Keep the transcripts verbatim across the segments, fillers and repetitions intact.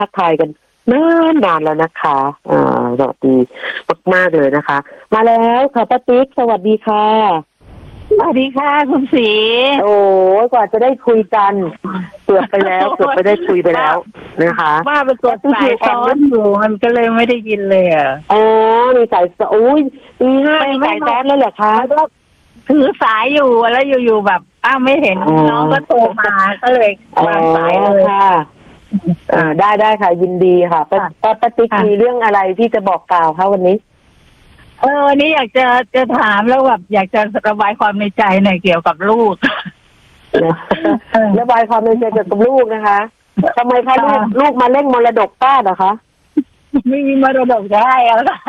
ทักทายกันนานนานแล้วนะคะอ่าสวัสดีมากๆเลยนะคะมาแล้วค่ะป้าติ๊กสวัสดีค่ะสวัสดีค่ะคุณศรีโอ้กว่าจะได้คุยกันเกือบไปแล้วเกือบไปได้คุยไปแล้วนะคะว่าเป็นตัวสายซ้อนอยู่มันก็เลยไม่ได้ยินเลยอ่ะอ๋อมีสายโอ้ยมีห้ามีสายซ้อนแล้วเหรอคะถือสายอยู่แล้วอยู่ๆแบบอ้าวไม่เห็นน้องก็โทรมาก็เลยวางสายเลยค่ะอ่าได้ได้ค่ะยินดีค่ะป้าป้าติ๊กมีเรื่องอะไรที่จะบอกกล่าวคะวันนี้เออวันนี้อยากจะจะถามแล้วแบบอยากจะระบายความในใจหน่อยเกี่ยวกับลูกระบายความในใจเกี่ยวกับลูกนะคะทำไมคะลูกลูกมาเล่นมรดกป้าเหรอคะไม่มีมรดกได้แล้วค่ะ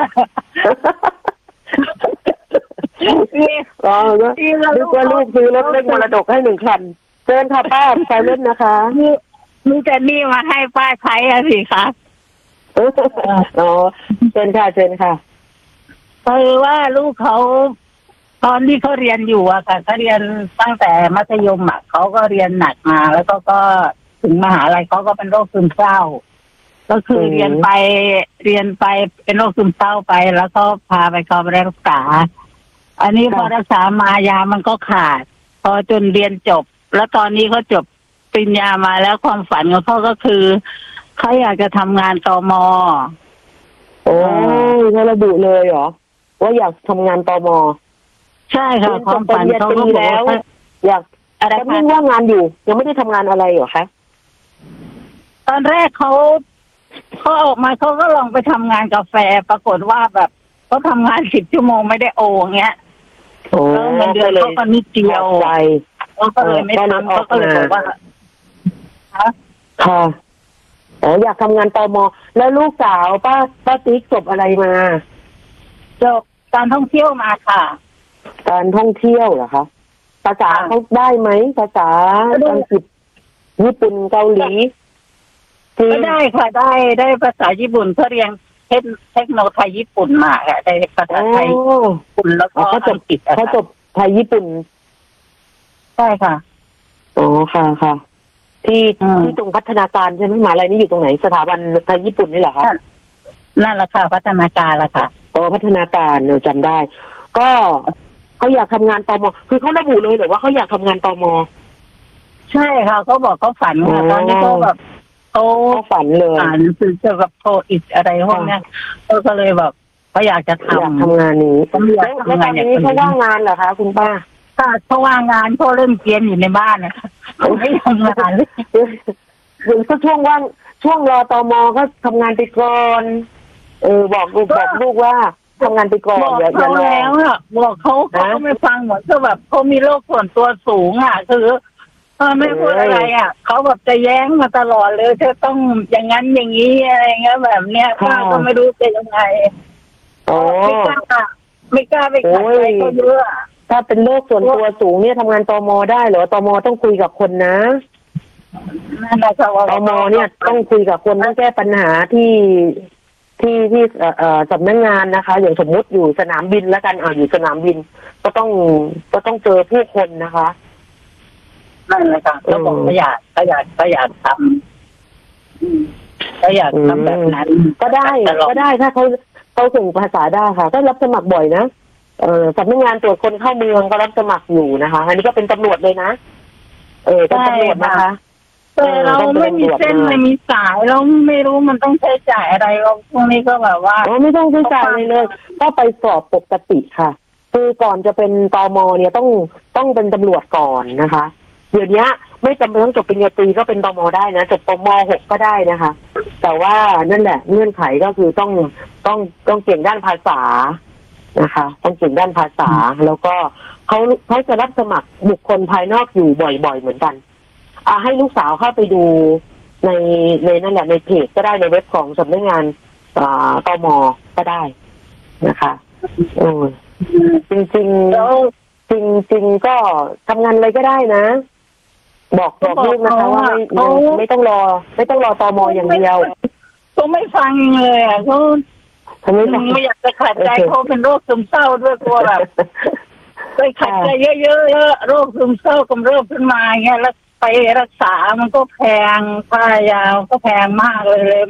อ๋อนึกว่าลูกซื้อรถเล่นมรดกให้หนึ่งคันเชิญค่ะป้าไปเล่นนะคะมีแต่นี่มาให้ป้าใช้อะสิคะอ๋อเชิญค่ะเชิญค่ะคือว่าลูกเขาตอนที่เขาเรียนอยู่อะค่ะเขาเรียนตั้งแต่มัธยมอะเขาก็เรียนหนักมาแล้วก็ก็ถึงมหาลัยเขาก็เป็นโรคซึมเศร้าก็คือเรียนไปเรียนไปเป็นโรคซึมเศร้าไปแล้วก็พาไปเข้าไปรักษาอันนี้พอรักษามายามันก็ขาดพอจนเรียนจบแล้วตอนนี้เขาจบปริญญามาแล้วความฝันของเขาก็คือเขาอยากจะทำงานตม. โอ้ยเขาระบุเลยเหรอว่าอยากทำงานตม. ใช่ค่ะความฝันเขาก็แล้วอยากอะไรไม่ว่างานอยู่ยังไม่ได้ทำงานอะไรเหรอคะตอนแรกเขาเขาออกมาเขาก็ลองไปทำงานกาแฟปรากฏว่าแบบเขาทำงานสิบชั่วโมงไม่ได้โอเงี้ยแล้วเงินเดือนเขาก็นิดเดียวเขาก็เลยไม่ทำเขาก็เลยบอกว่าค่ะอ๋ออยากทำงานตม.แล้วลูกสาวป้าป้าติ๊กจบอะไรมาจบการท่องเที่ยวมาค่ะการท่องเที่ยวเหรอคะภาษาเขาได้ไหมภาษาอังกฤษญี่ปุ่นเกาหลีก็ได้ค่ะได้ได้ภาษาญี่ปุ่นเพื่อเรียนเทคเทคโนโลยีญี่ปุ่นมาค่ะได้ภาษาไทยญี่ปุ่นแล้วก็อังกฤษเขาจบไทยญี่ปุ่นใช่ค่ะอ๋อค่ะค่ะที่ที่ตรงพัฒนาการใช่ไหมมหาลัยนี้อยู่ตรงไหนสถาบันไทยญี่ปุ่นนี่เหรอคะนั่นแหละค่ะพัฒนาการละค่ะอ๋อพัฒนาการเราจำได้ก็เขาอยากทำงานตม.คือเขาระบุเลยหรือว่าเขาอยากทำงานตม. ใช่ค่ะเขาบอกเขาฝันค่ะตอนนี้เขาแบบเขาฝันเลยอ่านคือเกี่ยวกับโคอิดอะไรพวกนี้เขาก็เลยแบบเขาอยากจะทำอยากทำงานนี้แล้วตอนนี้เขาว่างงานเหรอคะคุณป้าค่ะเขาว่างงานเขาเล่นเกมอยู่ในบ้านนะคะเขาไม่ทำงานเลยหรือก็ช่วงว่างช่วงรอตม.ก็ทำงานไปก่อนเออบอกลูกบอกลูกว่าทำงานไปก่อนอย่าอย่ารอแล้วอ่ะบอกเขาเขาก็ไม่ฟังเหมือนกับแบบเขามีโรคส่วนตัวสูงอ่ะคือไม่พูดอะไรอ่ะเขาแบบจะแย้งมาตลอดเลยเธอต้องอย่างนั้นอย่างนี้อะไรเงี้ยแบบเนี้ยข้าก็ไม่รู้จะยังไงไม่กล้าไม่กล้าไปขัดใจเขาเยอะถ้าเป็นโรคส่วนตัวสูงเนี่ยทำงานตม.ได้เหรอตม.ต้องคุยกับคนนะนั่นแหละค่ะตม.เนี่ยต้องคุยกับคนต้องแก้ปัญหาที่ที่ที่เอ่อสำนักงานนะคะอย่างสมมุติอยู่สนามบินแล้วกันอ่าอยู่สนามบินก็ต้องก็ต้องเจอผู้คนนะคะนั่นแหละค่ะเขาบอกเขาอยากเขาอยากเขาอยากทำเขาอยากทำแบบนั้นก็ได้ก็ได้ถ้าเขาเขาส่งภาษาได้ค่ะก็รับสมัครบ่อยนะเออสำนักงานตรวจคนเข้าเมืองก็รับสมัครอยู่นะคะอันนี้ก็เป็นตำรวจเลยนะเออเป็นตำรวจนะคะแต่เราไม่มีเส้นไม่มีสายเราไม่รู้มันต้องใช้จ่ายอะไรเราพวกนี้ก็แบบว่าไม่ต้องใช้จ่ายเลยเลยก็ไปสอบปกติค่ะคือก่อนจะเป็นตม.เนี่ยต้องต้องเป็นตำรวจก่อนนะคะเดี๋ยวนี้ไม่จำเป็นต้องจบปริญญาตรีก็เป็นตม.ได้นะจบปม.หกก็ได้นะคะแต่ว่านั่นแหละเงื่อนไขก็คือต้องต้องต้องเก่งด้านภาษานะคะต้องเก่งด้านภาษาแล้วก็เขาเขาจะรับสมัครบุคคลภายนอกอยู่บ่อยๆเหมือนกันอ่าให้ลูกสาวเข้าไปดูในในนั่นแหละในเพจก็ได้ในเว็บของสำนักงานอ่าตม.ก็ได้นะคะโอ้จริงจริงแล้วจริงจริงก็ทำงานอะไรก็ได้นะบอกบอกลูกนะคะว่าไม่ไม่ต้องรอไม่ต้องรอตม.อย่างเดียวเขาไม่ฟังเลยอ่ะเขาไม่ไม่อยากจะขัดใจเขาเป็นโรคซึมเศร้าด้วยกลัวแบบไปขัดใจเยอะๆโรคซึมเศร้ากำเริบขึ้นมาเงี้ยแล้วไปรักษามันก็แพงค่ายาก็แพงมากเลยเลย